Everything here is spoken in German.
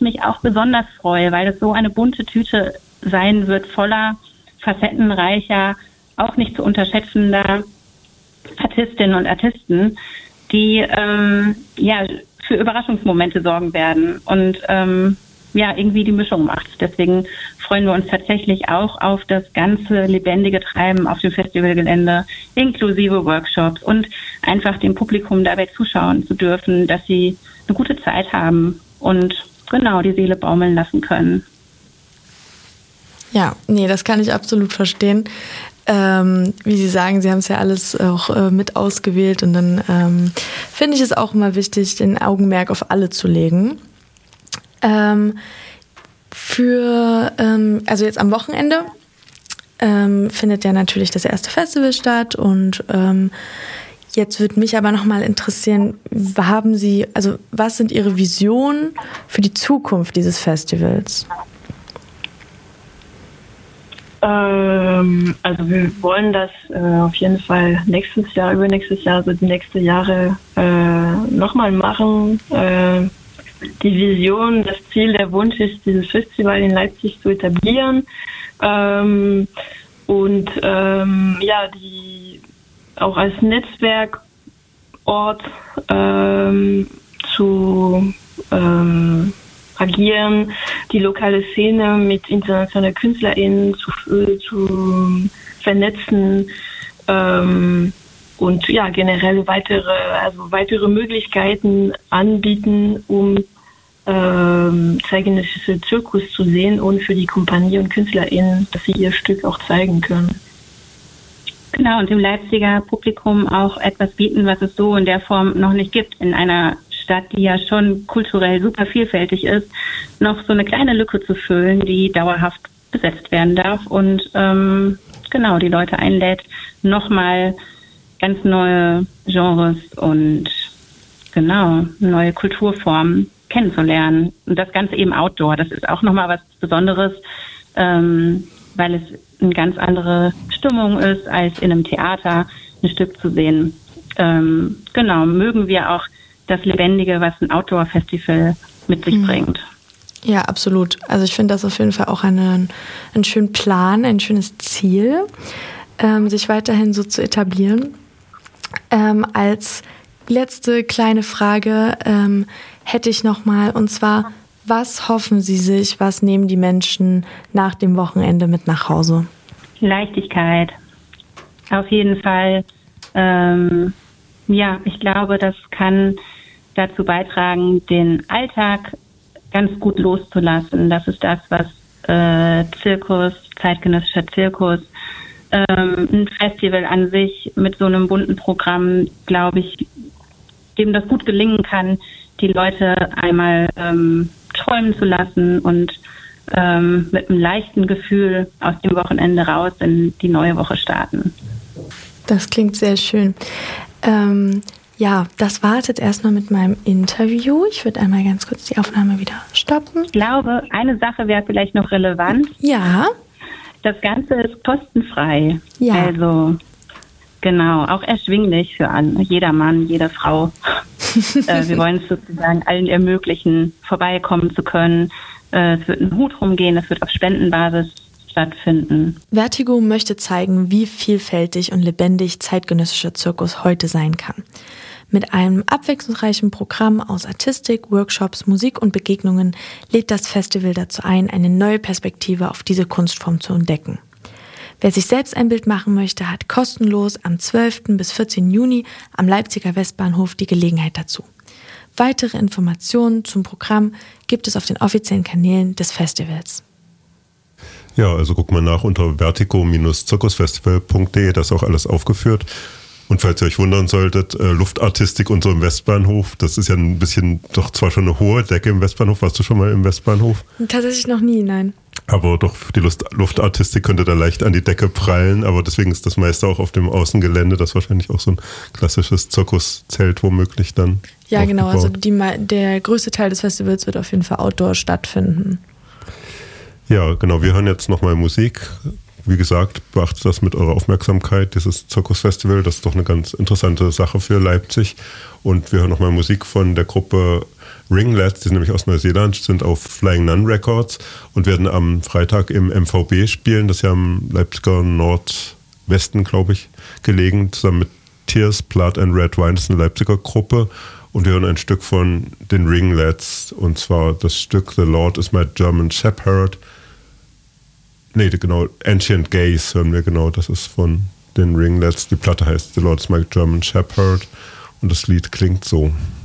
ich mich auch besonders freue, weil es so eine bunte Tüte sein wird, voller facettenreicher, auch nicht zu unterschätzender Artistinnen und Artisten, die für Überraschungsmomente sorgen werden und irgendwie die Mischung macht. Deswegen freuen wir uns tatsächlich auch auf das ganze lebendige Treiben auf dem Festivalgelände, inklusive Workshops und einfach dem Publikum dabei zuschauen zu dürfen, dass sie eine gute Zeit haben und genau die Seele baumeln lassen können. Ja, nee, das kann ich absolut verstehen. Wie Sie sagen, Sie haben es ja alles auch mit ausgewählt und dann finde ich es auch immer wichtig, den Augenmerk auf alle zu legen. Also jetzt am Wochenende findet ja natürlich das erste Festival statt und jetzt würde mich aber nochmal interessieren, was sind Ihre Visionen für die Zukunft dieses Festivals? Also wir wollen das auf jeden Fall nächstes Jahr, übernächstes Jahr, also die nächsten Jahre nochmal machen. Die Vision, das Ziel, der Wunsch ist, dieses Festival in Leipzig zu etablieren die auch als Netzwerkort zu agieren, die lokale Szene mit internationalen KünstlerInnen zu vernetzen und generell weitere Möglichkeiten anbieten, um zeitgenössische Zirkus zu sehen und für die Kompanie und KünstlerInnen, dass sie ihr Stück auch zeigen können. Genau, und dem Leipziger Publikum auch etwas bieten, was es so in der Form noch nicht gibt in einer Stadt, die ja schon kulturell super vielfältig ist, noch so eine kleine Lücke zu füllen, die dauerhaft besetzt werden darf und die Leute einlädt, nochmal ganz neue Genres und neue Kulturformen kennenzulernen. Und das Ganze eben outdoor. Das ist auch nochmal was Besonderes, weil es eine ganz andere Stimmung ist, als in einem Theater ein Stück zu sehen. Mögen wir auch das Lebendige, was ein Outdoor-Festival mit sich bringt. Ja, absolut. Also ich finde das auf jeden Fall auch einen schönen Plan, ein schönes Ziel, sich weiterhin so zu etablieren. Als letzte kleine Frage hätte ich nochmal, und zwar, was hoffen Sie sich, was nehmen die Menschen nach dem Wochenende mit nach Hause? Leichtigkeit. Auf jeden Fall. Ich glaube, das kann dazu beitragen, den Alltag ganz gut loszulassen. Das ist das, was zeitgenössischer Zirkus, ein Festival an sich mit so einem bunten Programm, glaube ich, dem das gut gelingen kann, die Leute einmal träumen zu lassen und mit einem leichten Gefühl aus dem Wochenende raus in die neue Woche starten. Das klingt sehr schön. Das war es jetzt erstmal mit meinem Interview. Ich würde einmal ganz kurz die Aufnahme wieder stoppen. Ich glaube, eine Sache wäre vielleicht noch relevant. Ja. Das Ganze ist kostenfrei. Ja. Also, auch erschwinglich für jeder Mann, jede Frau. Wir wollen es sozusagen allen ermöglichen, vorbeikommen zu können. Es wird ein Hut rumgehen, es wird auf Spendenbasis stattfinden. Vertigo möchte zeigen, wie vielfältig und lebendig zeitgenössischer Zirkus heute sein kann. Mit einem abwechslungsreichen Programm aus Artistik, Workshops, Musik und Begegnungen lädt das Festival dazu ein, eine neue Perspektive auf diese Kunstform zu entdecken. Wer sich selbst ein Bild machen möchte, hat kostenlos am 12. bis 14. Juni am Leipziger Westbahnhof die Gelegenheit dazu. Weitere Informationen zum Programm gibt es auf den offiziellen Kanälen des Festivals. Ja, also guckt mal nach unter vertigo-zirkusfestival.de, da ist auch alles aufgeführt. Und falls ihr euch wundern solltet, Luftartistik und so im Westbahnhof, das ist ja ein bisschen, doch zwar schon eine hohe Decke im Westbahnhof. Warst du schon mal im Westbahnhof? Tatsächlich noch nie, nein. Aber doch, für die Luftartistik könnte da leicht an die Decke prallen, aber deswegen ist das meiste auch auf dem Außengelände, das ist wahrscheinlich auch so ein klassisches Zirkuszelt womöglich dann. Ja, genau, also der größte Teil des Festivals wird auf jeden Fall outdoor stattfinden. Ja, genau, wir hören jetzt nochmal Musik. Wie gesagt, beachtet das mit eurer Aufmerksamkeit, dieses Zirkusfestival, das ist doch eine ganz interessante Sache für Leipzig. Und wir hören nochmal Musik von der Gruppe Ringlets, die sind nämlich aus Neuseeland, sind auf Flying Nun Records und werden am Freitag im MVB spielen. Das ist ja am Leipziger Nordwesten, glaube ich, gelegen, zusammen mit Tears, Blood and Red Wine. Das ist eine Leipziger Gruppe. Und wir hören ein Stück von den Ringlets, und zwar das Stück The Lord is my German Shepherd. Nee, genau, Ancient Gaze hören wir, genau, das ist von den Ringlets. Die Platte heißt The Lord is my German Shepherd und das Lied klingt so.